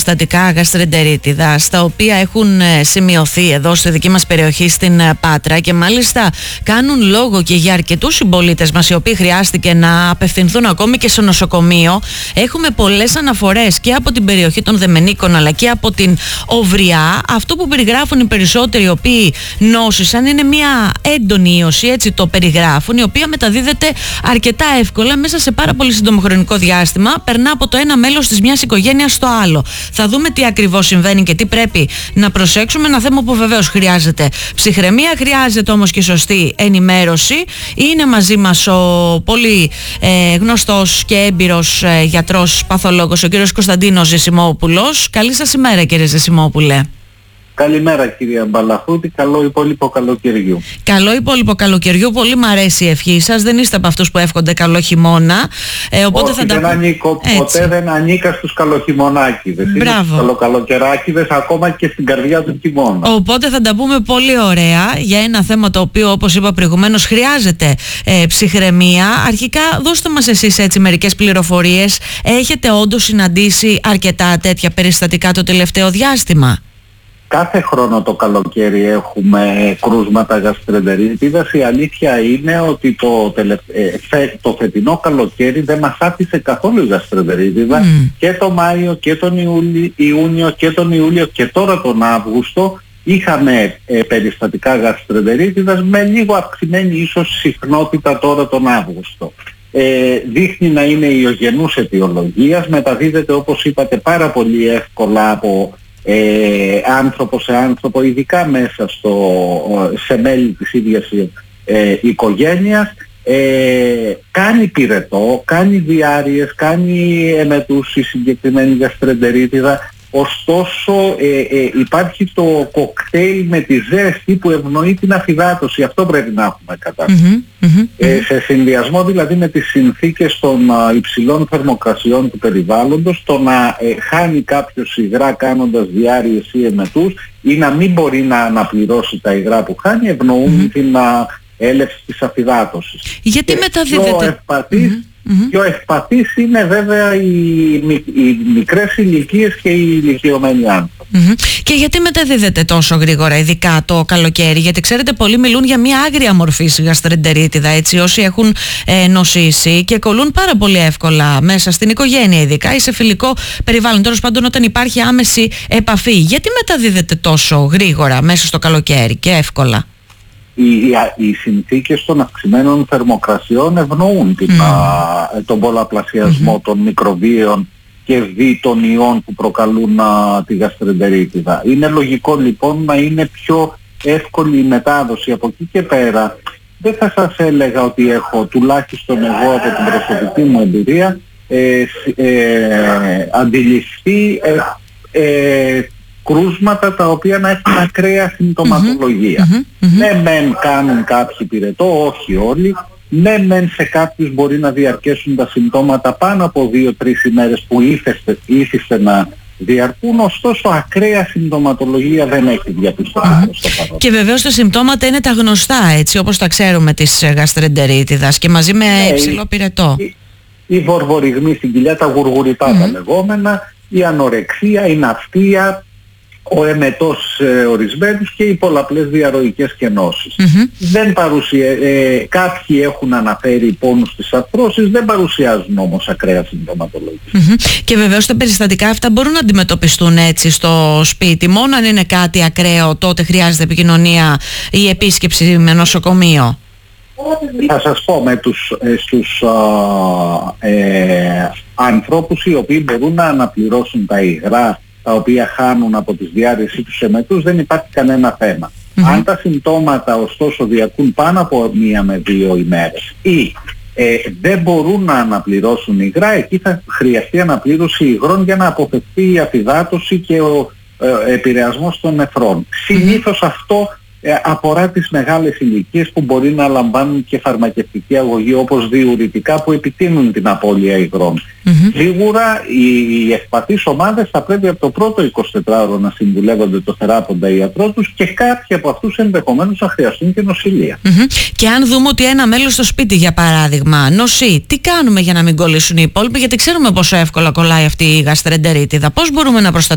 περιστατικά γαστρεντερίτιδας, τα οποία έχουν σημειωθεί εδώ στη δική μας περιοχή στην Πάτρα, και μάλιστα κάνουν λόγο και για αρκετούς συμπολίτες μας οι οποίοι χρειάστηκε να απευθυνθούν ακόμη και σε νοσοκομείο. Έχουμε πολλές αναφορές και από την περιοχή των Δεμενίκων αλλά και από την Οβριά. Αυτό που περιγράφουν οι περισσότεροι οι οποίοι νόσησαν είναι μια έντονη ίωση, έτσι το περιγράφουν, η οποία μεταδίδεται αρκετά εύκολα μέσα σε πάρα πολύ σύντομο χρονικό διάστημα. Περνά από το ένα μέλος της μιας οικογένειας στο άλλο. Θα δούμε τι ακριβώς συμβαίνει και τι πρέπει να προσέξουμε. Ένα θέμα που βεβαίως χρειάζεται ψυχραιμία, χρειάζεται όμως και σωστή ενημέρωση. Είναι μαζί μας ο πολύ γνωστός και έμπειρος γιατρός παθολόγος, ο κύριος Κωνσταντίνος Ζεσιμόπουλος. Καλή σας ημέρα, κύριε Ζεσιμόπουλε. Καλημέρα, κυρία Μπαλαχούτη, καλό υπόλοιπο καλοκαιριού. Καλό υπόλοιπο καλοκαιριού, πολύ μου αρέσει η ευχή σας. Δεν είστε από αυτούς που εύχονται καλό χειμώνα. Οπότε όχι, δεν ανήκω, ποτέ δεν ανήκα στους καλοχειμωνάκηδες. Είμαι στους καλοκαιράκηδες ακόμα και στην καρδιά του χειμώνα. Οπότε θα τα πούμε πολύ ωραία για ένα θέμα το οποίο, όπως είπα προηγουμένως, χρειάζεται ψυχραιμία. Αρχικά δώστε μας εσείς έτσι μερικές πληροφορίες. Έχετε όντως συναντήσει αρκετά τέτοια περιστατικά το τελευταίο διάστημα? Κάθε χρόνο το καλοκαίρι έχουμε κρούσματα γαστρεντερίτιδας. Η αλήθεια είναι ότι το φετινό καλοκαίρι δεν μας άφησε καθόλου η γαστρεντερίτιδα. Και το Μάιο και τον Ιούνιο και τον Ιούλιο και τώρα τον Αύγουστο είχαμε περιστατικά γαστρεντερίτιδας με λίγο αυξημένη ίσως συχνότητα τώρα τον Αύγουστο. Δείχνει να είναι ιογενούς αιτιολογίας, μεταδίδεται όπως είπατε πάρα πολύ εύκολα από άνθρωπο σε άνθρωπο, ειδικά μέσα σε μέλη της ίδιας οικογένειας. Κάνει πυρετό, κάνει διάρειες, κάνει εμετούς η συγκεκριμένη γαστρεντερίτιδα. Ωστόσο υπάρχει το κοκτέιλ με τη ζέστη που ευνοεί την αφυδάτωση. Αυτό πρέπει να έχουμε κατά νου. Σε συνδυασμό δηλαδή με τις συνθήκες των υψηλών θερμοκρασιών του περιβάλλοντος, το να χάνει κάποιος υγρά κάνοντας διάρειες ή εμετούς ή να μην μπορεί να αναπληρώσει τα υγρά που χάνει, ευνοούν την έλευση της αφυδάτωσης. Γιατί μεταδίδεται? Πιο ευπαθής είναι βέβαια οι μικρές ηλικίες και οι ηλικιωμένοι άνθρωποι. Και γιατί μεταδίδεται τόσο γρήγορα, ειδικά το καλοκαίρι? Γιατί ξέρετε, πολλοί μιλούν για μια άγρια μορφή γαστρεντερίτιδα, έτσι, όσοι έχουν νοσήσει, και κολλούν πάρα πολύ εύκολα μέσα στην οικογένεια, ειδικά ή σε φιλικό περιβάλλον. Τέλος πάντων, όταν υπάρχει άμεση επαφή. Γιατί μεταδίδεται τόσο γρήγορα μέσα στο καλοκαίρι και εύκολα? Οι συνθήκες των αυξημένων θερμοκρασιών ευνοούν τον πολλαπλασιασμό των μικροβίων και των ιών που προκαλούν τη γαστρεντερίτιδα. Είναι λογικό λοιπόν να είναι πιο εύκολη η μετάδοση. Από εκεί και πέρα δεν θα σας έλεγα ότι έχω, τουλάχιστον εγώ από την προσωπική μου εμπειρία, αντιληφθεί κρούσματα τα οποία να έχουν ακραία συμπτωματολογία. Ναι μεν κάνουν κάποιοι πυρετό, όχι όλοι. Ναι μεν σε κάποιους μπορεί να διαρκέσουν τα συμπτώματα πάνω από 2-3 ημέρες που ήθιστε να διαρκούν, ωστόσο ακραία συμπτωματολογία δεν έχει διαπιστωθεί προς το παρόν. Και βεβαίως τα συμπτώματα είναι τα γνωστά, έτσι, όπως τα ξέρουμε, της γαστρεντερίτιδας, και μαζί με υψηλό πυρετό. Οι βορβορυγμοί στην κοιλιά, τα γουργουριτά τα λεγόμενα, η ανορεξία, η ναυτία, ο εμετός ορισμένους και οι πολλαπλές διαρροικές κενώσεις. Κάποιοι έχουν αναφέρει πόνους της αρθρώσης, δεν παρουσιάζουν όμως ακραία συμπτωματολογία. Και βεβαίως τα περιστατικά αυτά μπορούν να αντιμετωπιστούν έτσι στο σπίτι. Μόνο αν είναι κάτι ακραίο, τότε χρειάζεται επικοινωνία ή επίσκεψη με νοσοκομείο. Θα σας πω, στους ανθρώπους οι οποίοι μπορούν να αναπληρώσουν τα υγρά τα οποία χάνουν από τις διάρρειες ή τους εμετούς, δεν υπάρχει κανένα θέμα. Αν τα συμπτώματα ωστόσο διακούν πάνω από 1 με 2 ημέρες ή δεν μπορούν να αναπληρώσουν υγρά, εκεί θα χρειαστεί αναπλήρωση υγρών για να αποφευθεί η αφυδάτωση και ο επηρεασμός των νεφρών. Συνήθως αυτό αφορά τις μεγάλες ηλικίες που μπορεί να λαμβάνουν και φαρμακευτική αγωγή, όπως διουρητικά που επιτείνουν την απώλεια υγρών. Σίγουρα οι ευπαθείς ομάδες θα πρέπει από το πρώτο 24ωρο να συμβουλεύονται το θεράποντα ιατρό τους, και κάποιοι από αυτούς ενδεχομένως θα χρειαστούν και νοσηλεία. Και αν δούμε ότι ένα μέλος στο σπίτι, για παράδειγμα, νοσεί, τι κάνουμε για να μην κολλήσουν οι υπόλοιποι? Γιατί ξέρουμε πόσο εύκολα κολλάει αυτή η γαστρεντερίτιδα. Πώς μπορούμε να προστατεύουμε